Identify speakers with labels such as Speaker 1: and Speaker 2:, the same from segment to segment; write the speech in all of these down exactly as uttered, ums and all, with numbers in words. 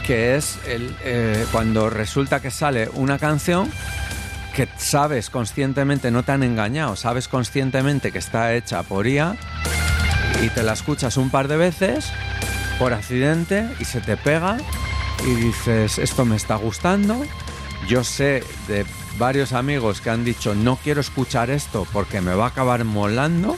Speaker 1: que es el, eh, cuando resulta que sale una canción que sabes conscientemente, no te han engañado, sabes conscientemente que está hecha por I A y te la escuchas un par de veces por accidente y se te pega y dices, esto me está gustando. Yo sé de varios amigos que han dicho, no quiero escuchar esto porque me va a acabar molando.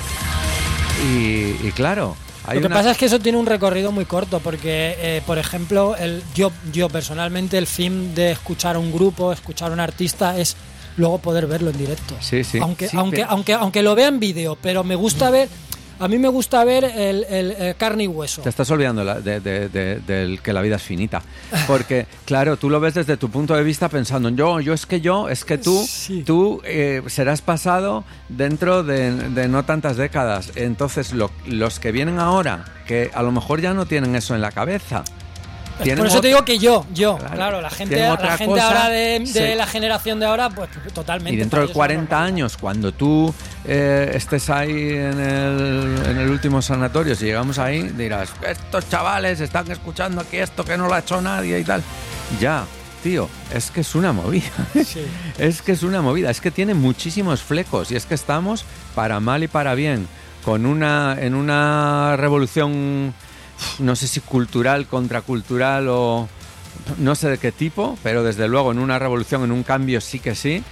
Speaker 1: Y, y claro, hay
Speaker 2: lo que
Speaker 1: una...
Speaker 2: pasa es que eso tiene un recorrido muy corto, porque, eh, por ejemplo, el, yo, yo personalmente el fin de escuchar a un grupo, escuchar a un artista es luego poder verlo en directo.
Speaker 1: Sí, sí.
Speaker 2: Aunque,
Speaker 1: sí,
Speaker 2: aunque,
Speaker 1: pero...
Speaker 2: aunque, aunque lo vea en vídeo, pero me gusta ver... A mí me gusta ver el, el, el carne y hueso.
Speaker 1: Te estás olvidando la, de, de, de, de que la vida es finita. Porque, claro, tú lo ves desde tu punto de vista pensando, yo, yo es que yo, es que tú, sí. tú eh, serás pasado dentro de, de no tantas décadas. Entonces, lo, los que vienen ahora, que a lo mejor ya no tienen eso en la cabeza.
Speaker 2: Por eso
Speaker 1: otra...
Speaker 2: te digo que yo, yo,
Speaker 1: claro,
Speaker 2: claro, la gente, la gente
Speaker 1: cosa,
Speaker 2: ahora de, de
Speaker 1: sí.
Speaker 2: la generación de ahora, pues totalmente.
Speaker 1: Y dentro de cuarenta años, cuando tú eh, estés ahí en el, en el último sanatorio, si llegamos ahí, dirás, estos chavales están escuchando aquí esto que no lo ha hecho nadie y tal. Ya, tío, es que es una movida. Sí. Es que es una movida, es que tiene muchísimos flecos y es que estamos, para mal y para bien, con una en una revolución... no sé si cultural, contracultural o no sé de qué tipo, pero desde luego en una revolución, en un cambio sí que sí,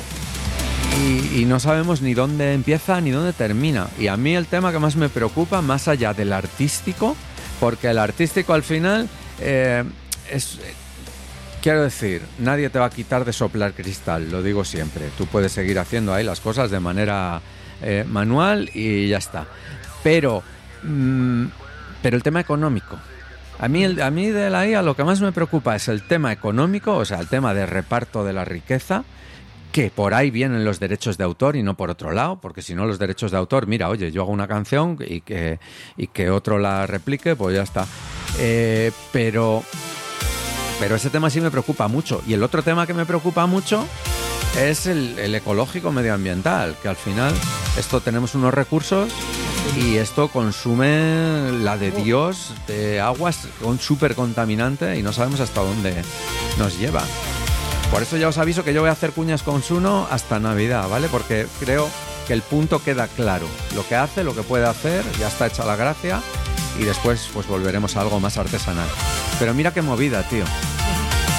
Speaker 1: y, y no sabemos ni dónde empieza ni dónde termina. Y a mí el tema que más me preocupa, más allá del artístico, porque el artístico al final eh, es... Quiero decir, nadie te va a quitar de soplar cristal, lo digo siempre. Tú puedes seguir haciendo ahí las cosas de manera eh, manual y ya está. Pero... Mmm, Pero el tema económico. A mí, el, a mí de la I A lo que más me preocupa es el tema económico, o sea, el tema de reparto de la riqueza, que por ahí vienen los derechos de autor y no por otro lado, porque si no los derechos de autor, mira, oye, yo hago una canción y que, y que otro la replique, pues ya está. Eh, pero, pero ese tema sí me preocupa mucho. Y el otro tema que me preocupa mucho es el, el ecológico medioambiental, que al final esto tenemos unos recursos... Y esto consume la de Dios de aguas, un súper contaminante y no sabemos hasta dónde nos lleva. Por eso ya os aviso que yo voy a hacer cuñas con Suno hasta Navidad, ¿vale? Porque creo que el punto queda claro. Lo que hace, lo que puede hacer, ya está hecha la gracia y después pues volveremos a algo más artesanal. Pero mira qué movida, tío.